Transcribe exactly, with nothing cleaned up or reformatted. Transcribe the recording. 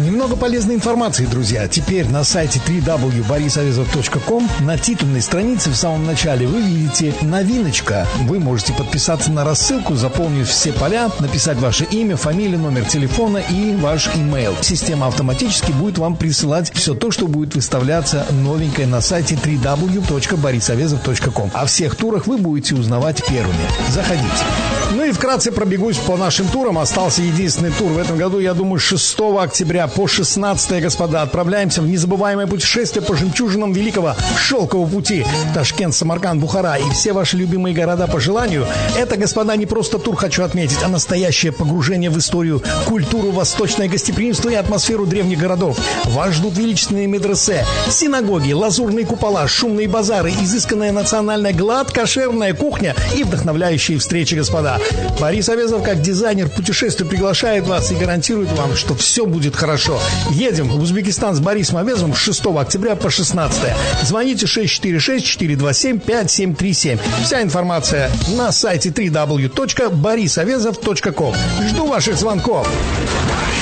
Немного полезной информации, друзья. Теперь на сайте дабл ю дабл ю дабл ю точка борис авезов точка ком на титульной странице в самом начале вы видите новиночка. Вы можете подписаться на рассылку, заполнив все поля, написать ваше имя, фамилию, номер телефона и ваш имейл. Система автоматически будет вам присылать все то, что будет выставляться новенькое на сайте дабл ю дабл ю дабл ю точка борис авезов точка ком. О всех турах вы будете узнавать первыми. Заходите. Ну и вкратце пробегусь по нашим турам. Остался единственный тур в этом году, я думаю, шестого октября по шестнадцатое, господа. Отправляемся в незабываемое путешествие по жемчужинам великого шелкового пути. Ташкент, Самарканд, Бухара и все ваши любимые города по желанию. Это, господа, не просто тур, хочу отметить, а настоящее погружение в историю, культуру, восточное гостеприимство и атмосферу древних городов. Вас ждут величественные медресе, синагоги, лазурные купола, шумные базары, изысканная национальная глад-кошерная кухня и вдохновляющие встречи, господа. Борис Авезов, как дизайнер путешествий, приглашает вас и гарантирует вам, что все будет хорошо. Едем в Узбекистан с Борисом Авезовым с шестого октября по шестнадцатое. Звоните шесть четыре шесть четыре два семь пять семь три семь. Вся информация на сайте дабл ю дабл ю дабл ю точка борис авезов точка ком. Жду ваших звонков.